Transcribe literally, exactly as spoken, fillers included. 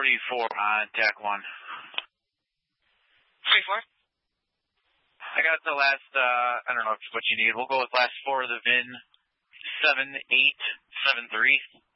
forty-four on T A C one. forty-four? I got the last, uh, I don't know what you need. We'll go with last four of the V I N, seven eight seven three.